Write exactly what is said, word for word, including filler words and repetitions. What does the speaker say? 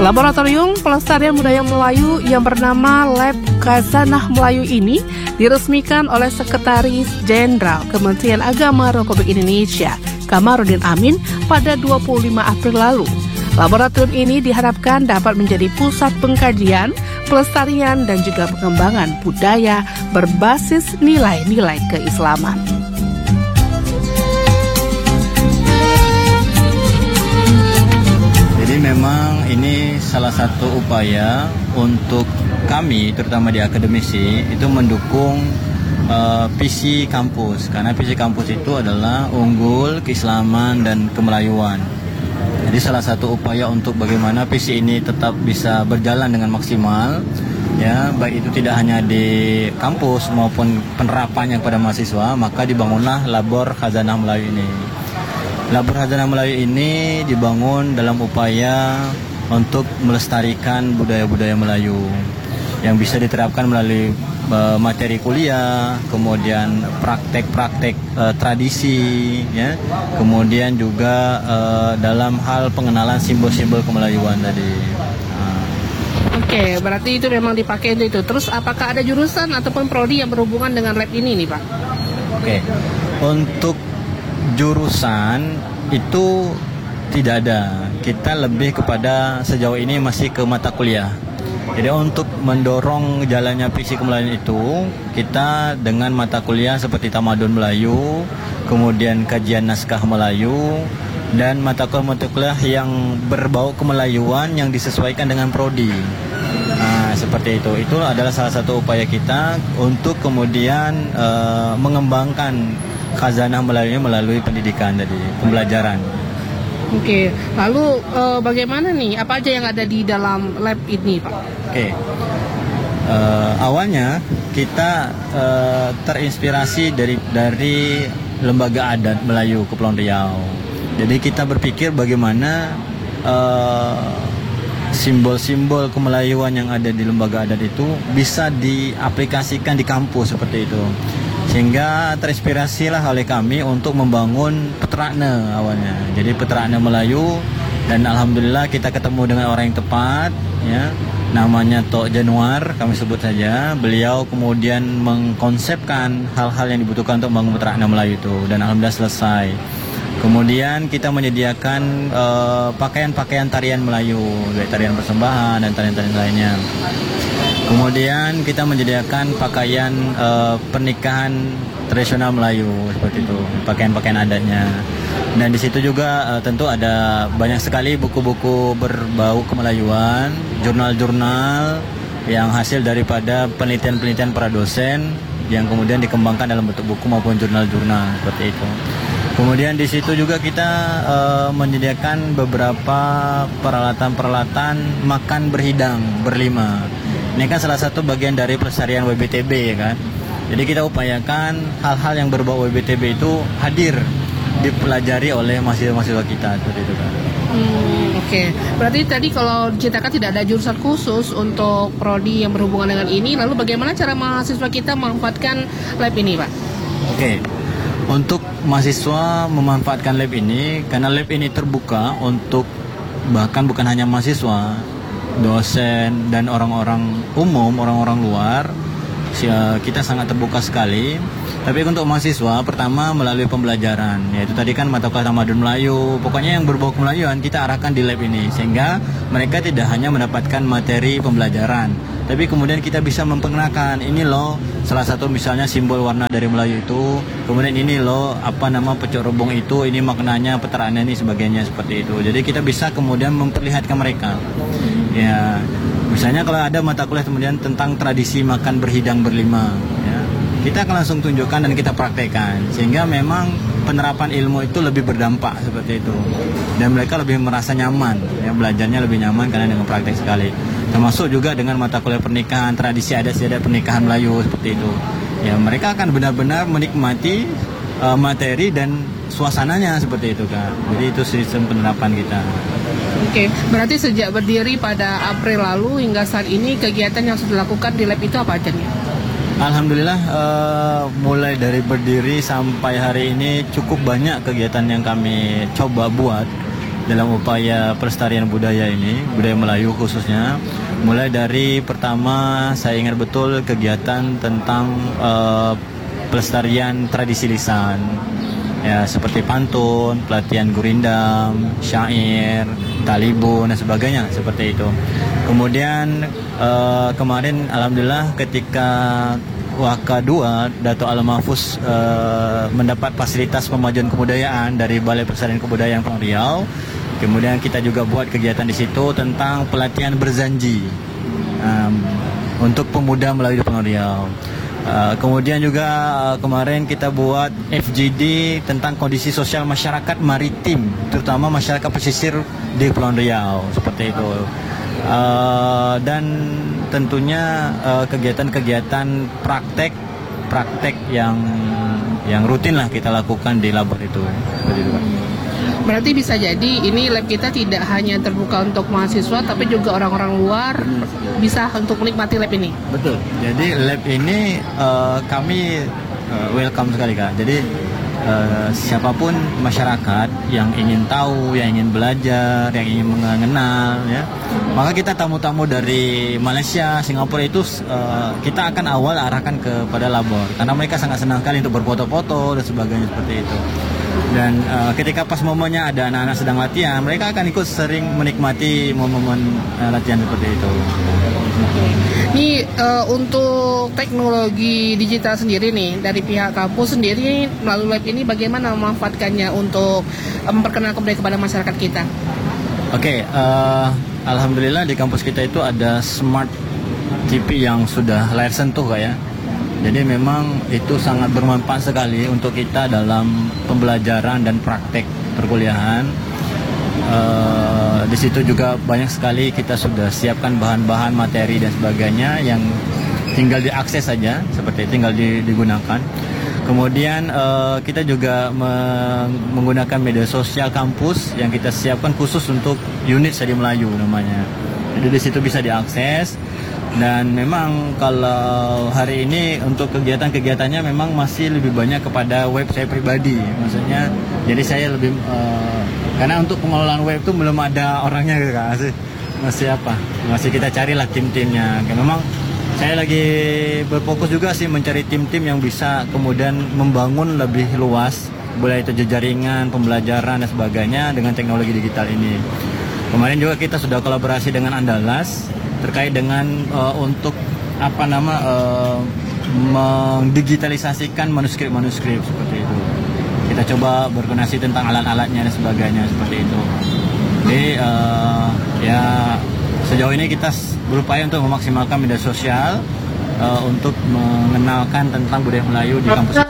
Laboratorium Pelestarian Budaya Melayu yang bernama Lab Khazanah Melayu ini diresmikan oleh Sekretaris Jenderal Kementerian Agama Republik Indonesia, Kamarudin Amin, pada dua puluh lima April lalu. Laboratorium ini diharapkan dapat menjadi pusat pengkajian, pelestarian, dan juga pengembangan budaya berbasis nilai-nilai keislaman. Jadi memang ini salah satu upaya untuk kami, terutama di akademisi, itu mendukung uh, visi kampus. Karena visi kampus itu adalah unggul, keislaman, dan kemelayuan. Jadi salah satu upaya untuk bagaimana visi ini tetap bisa berjalan dengan maksimal, ya, baik itu tidak hanya di kampus maupun penerapannya kepada mahasiswa, maka dibangunlah Labor Khazanah Melayu ini. Labor Khazanah Melayu ini dibangun dalam upaya untuk melestarikan budaya-budaya Melayu yang bisa diterapkan melalui uh, materi kuliah, kemudian praktek-praktek uh, tradisi, ya, kemudian juga uh, dalam hal pengenalan simbol-simbol kemelayuan tadi. Uh. Oke, berarti itu memang dipakai untuk itu. Terus apakah ada jurusan ataupun prodi yang berhubungan dengan lab ini nih, Pak? Oke, untuk jurusan itu tidak ada. Kita lebih kepada sejauh ini masih ke mata kuliah. Jadi untuk mendorong jalannya visi kemelayuan itu, kita dengan mata kuliah seperti Tamadun Melayu, kemudian kajian naskah Melayu, dan mata kuliah-mata kuliah yang berbau kemelayuan yang disesuaikan dengan prodi. Nah, seperti itu. Itu adalah salah satu upaya kita untuk kemudian uh, mengembangkan khazanah Melayu melalui pendidikan tadi, pembelajaran. Oke, lalu uh, bagaimana nih? Apa aja yang ada di dalam lab ini, Pak? Oke, uh, awalnya kita uh, terinspirasi dari dari lembaga adat Melayu Kepulauan Riau. Jadi kita berpikir bagaimana uh, simbol-simbol kemelayuan yang ada di lembaga adat itu bisa diaplikasikan di kampus seperti itu. Sehingga terinspirasilah oleh kami untuk membangun Peterana awalnya. Jadi Peterana Melayu, dan alhamdulillah kita ketemu dengan orang yang tepat, ya. Namanya Tok Januar, kami sebut saja. Beliau kemudian mengkonsepkan hal-hal yang dibutuhkan untuk membangun Peterana Melayu itu, dan alhamdulillah selesai. Kemudian kita menyediakan uh, pakaian-pakaian tarian Melayu, baik tarian persembahan dan tarian-tarian lainnya. Kemudian kita menyediakan pakaian uh, pernikahan tradisional Melayu seperti itu, pakaian-pakaian adatnya. Dan di situ juga uh, tentu ada banyak sekali buku-buku berbau kemelayuan, jurnal-jurnal yang hasil daripada penelitian-penelitian para dosen yang kemudian dikembangkan dalam bentuk buku maupun jurnal-jurnal seperti itu. Kemudian di situ juga kita uh, menyediakan beberapa peralatan-peralatan makan berhidang berlima. Ini kan salah satu bagian dari pelestarian W B T B, ya kan. Jadi kita upayakan hal-hal yang berbau W B T B itu hadir dipelajari oleh mahasiswa-mahasiswa kita seperti itu kan. Hmm, Oke, okay. Berarti tadi kalau diceritakan tidak ada jurusan khusus untuk prodi yang berhubungan dengan ini. Lalu bagaimana cara mahasiswa kita memanfaatkan lab ini, Pak? Oke, okay. Untuk mahasiswa memanfaatkan lab ini, karena lab ini terbuka untuk bahkan bukan hanya mahasiswa, dosen dan orang-orang umum, orang-orang luar, kita sangat terbuka sekali. Tapi untuk mahasiswa, pertama melalui pembelajaran, yaitu tadi kan mata kuliah Tamadun Melayu, pokoknya yang berbau kemelayuan kita arahkan di lab ini, sehingga mereka tidak hanya mendapatkan materi pembelajaran, tapi kemudian kita bisa memperkenalkan, ini loh salah satu misalnya simbol warna dari Melayu itu, kemudian ini loh apa nama pecuk rebung itu, ini maknanya Peterana ini sebagainya seperti itu. Jadi kita bisa kemudian memperlihatkan mereka. Ya, misalnya kalau ada mata kuliah kemudian tentang tradisi makan berhidang berlima, ya, kita akan langsung tunjukkan dan kita praktekkan, sehingga memang penerapan ilmu itu lebih berdampak seperti itu, dan mereka lebih merasa nyaman, ya, belajarnya lebih nyaman karena dengan praktek sekali. Termasuk juga dengan mata kuliah pernikahan, tradisi adat istiadat pernikahan Melayu seperti itu. Ya, mereka akan benar-benar menikmati uh, materi dan suasananya seperti itu kan. Jadi itu sistem penerapan kita. Oke, berarti sejak berdiri pada April lalu hingga saat ini kegiatan yang sudah dilakukan di lab itu apa aja nih? Alhamdulillah uh, mulai dari berdiri sampai hari ini cukup banyak kegiatan yang kami coba buat. dalam upaya pelestarian budaya ini, budaya Melayu khususnya. Mulai dari pertama saya ingat betul kegiatan tentang uh, pelestarian tradisi lisan, ya seperti pantun, pelatihan gurindam, syair, talibun dan sebagainya seperti itu. Kemudian uh, kemarin alhamdulillah ketika Waka dua Dato' Alam Mahfuz uh, mendapat fasilitas pemajuan kebudayaan dari Balai Pelestarian Kebudayaan Kepulauan Riau. Kemudian kita juga buat kegiatan di situ tentang pelatihan berzanji um, untuk pemuda Melayu di Kepulauan Riau. Uh, kemudian juga uh, kemarin kita buat F G D tentang kondisi sosial masyarakat maritim, terutama masyarakat pesisir di Kepulauan Riau, seperti itu. Uh, dan tentunya uh, kegiatan-kegiatan praktek praktek yang yang rutin lah kita lakukan di labor itu. Seperti itu, Pak. Berarti bisa jadi ini lab kita tidak hanya terbuka untuk mahasiswa, tapi juga orang-orang luar bisa untuk menikmati lab ini. Betul. Jadi lab ini uh, kami uh, welcome sekali, Kak. Jadi uh, siapapun masyarakat yang ingin tahu, yang ingin belajar, yang ingin mengenal, ya, maka kita tamu-tamu dari Malaysia, Singapura itu uh, kita akan awal arahkan kepada labor, karena mereka sangat senang sekali untuk berfoto-foto dan sebagainya seperti itu. Dan uh, ketika pas momennya ada anak-anak sedang latihan, mereka akan ikut sering menikmati momen-momen uh, latihan seperti itu. Ini uh, untuk teknologi digital sendiri nih, dari pihak kampus sendiri melalui lab ini bagaimana memanfaatkannya untuk uh, memperkenalkan budaya kepada masyarakat kita? Oke, okay, uh, alhamdulillah di kampus kita itu ada smart T V yang sudah layar sentuh, Kak, ya. Jadi memang itu sangat bermanfaat sekali untuk kita dalam pembelajaran dan praktek perkuliahan. Uh, di situ juga banyak sekali kita sudah siapkan bahan-bahan materi dan sebagainya yang tinggal diakses saja, seperti tinggal digunakan. Kemudian uh, kita juga me- menggunakan media sosial kampus yang kita siapkan khusus untuk unit Sadi Melayu namanya. Jadi di situ bisa diakses. Dan memang kalau hari ini untuk kegiatan-kegiatannya memang masih lebih banyak kepada web saya pribadi. Maksudnya jadi saya lebih uh, karena untuk pengelolaan web itu belum ada orangnya, Kak. Masih, masih apa? Masih kita carilah tim-timnya. Karena memang saya lagi berfokus juga sih mencari tim-tim yang bisa kemudian membangun lebih luas, mulai itu jaringan, pembelajaran dan sebagainya dengan teknologi digital ini. Kemarin juga kita sudah kolaborasi dengan Andalas terkait dengan uh, untuk apa nama uh, mendigitalisasikan manuskrip-manuskrip seperti itu. Kita coba berkoordinasi tentang alat-alatnya dan sebagainya seperti itu. Jadi uh, ya sejauh ini kita berupaya untuk memaksimalkan media sosial uh, untuk mengenalkan tentang budaya Melayu di kampus.